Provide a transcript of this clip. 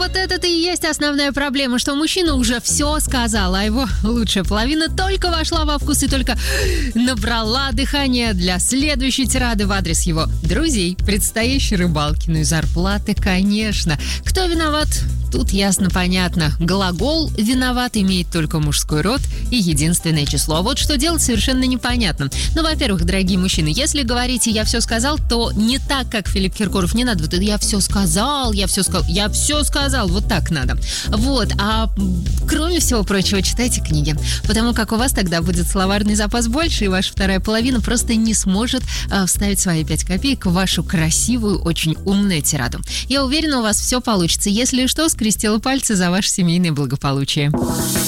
вот это-то и есть основная проблема, что мужчина уже все сказал, а его лучшая половина только вошла во вкус и только набрала дыхание для следующей тирады в адрес его друзей, предстоящей рыбалки, ну и зарплаты, конечно. Кто виноват? Тут ясно-понятно. Глагол «виноват» имеет только мужской род и единственное число. А вот что делать, совершенно непонятно. Ну, во-первых, дорогие мужчины, если говорите «я все сказал», то не так, как Филипп Киркоров, не надо. Вот «я все сказал», «я все сказал», вот так надо. Вот, а кроме всего прочего, читайте книги, потому как у вас тогда будет словарный запас больше, и ваша вторая половина просто не сможет вставить свои 5 копеек в вашу красивую, очень умную тираду. Я уверена, у вас все получится. Если что, скрестила пальцы за ваше семейное благополучие.